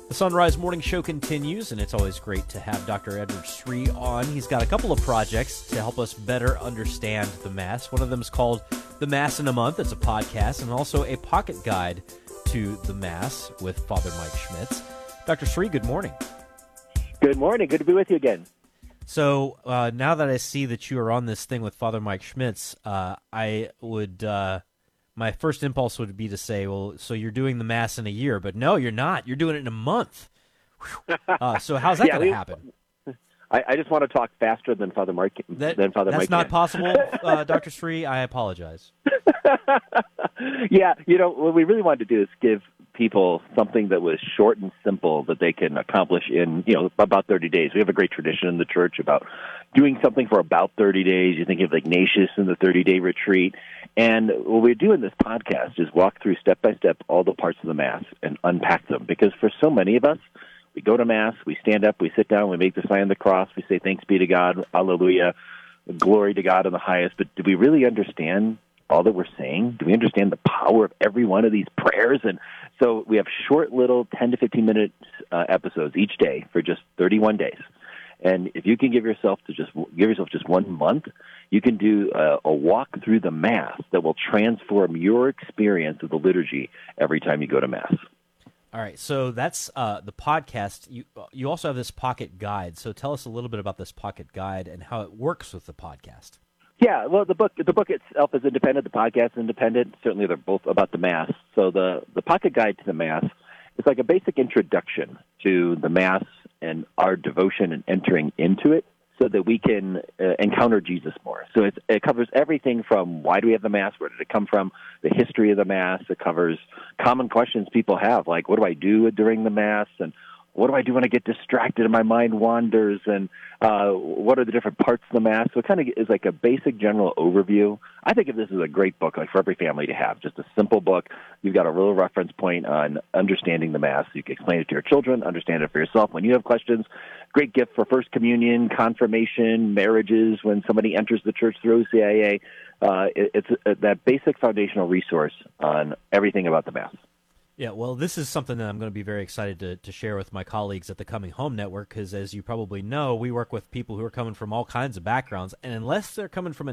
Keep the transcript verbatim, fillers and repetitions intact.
The Sunrise Morning Show continues, and it's always great to have Doctor Edward Sri on. He's got a couple of projects to help us better understand the Mass. One of them is called The Mass in a Month. It's a podcast, and also a pocket guide to the Mass with Father Mike Schmitz. Doctor Sri, good morning. Good morning. Good to be with you again. So uh, now that I see that you are on this thing with Father Mike Schmitz, uh, I would... Uh, my first impulse would be to say, well, so you're doing the Mass in a year, but no, you're not. You're doing it in a month. Uh, so how's that yeah, going to happen? I, I just want to talk faster than Father Mark. That, than Father that's Mike not can. possible, uh, Doctor Sri. I apologize. yeah, you know, what we really wanted to do is give people something that was short and simple that they can accomplish in, you know, about thirty days. We have a great tradition in the church about doing something for about thirty days. You think of Ignatius in the thirty-day retreat. And what we do in this podcast is walk through step by step all the parts of the Mass and unpack them. Because for so many of us, we go to Mass, we stand up, we sit down, we make the sign of the cross, we say thanks be to God, hallelujah, glory to God in the highest. But do we really understand all that we're saying? Do we understand the power of every one of these prayers? And so we have short little ten to fifteen minute uh, episodes each day for just thirty-one days. And if you can give yourself to just give yourself just one month, you can do a, a walk through the Mass that will transform your experience of the liturgy every time you go to Mass. All right, so that's uh, the podcast. You you also have this pocket guide. So tell us a little bit about this pocket guide and how it works with the podcast. Yeah, well, the book the book itself is independent. The podcast is independent. Certainly, they're both about the Mass. So the the pocket guide to the Mass is like a basic introduction to the Mass and our devotion and entering into it, so that we can uh, encounter Jesus more. So it, it covers everything from why do we have the Mass, where did it come from, the history of the Mass. It covers common questions people have, like what do I do during the Mass, and what do I do when I get distracted and my mind wanders, and uh, what are the different parts of the Mass. So it kind of is like a basic general overview. I think of this as a great book, like for every family to have, just a simple book. You've got a real reference point on understanding the Mass. You can explain it to your children, understand it for yourself when you have questions. Great gift for First Communion, confirmation, marriages, when somebody enters the church through O C I A. Uh, it, it's a, that basic foundational resource on everything about the Mass. Yeah, well, this is something that I'm going to be very excited to, to share with my colleagues at the Coming Home Network, because as you probably know, we work with people who are coming from all kinds of backgrounds, and unless they're coming from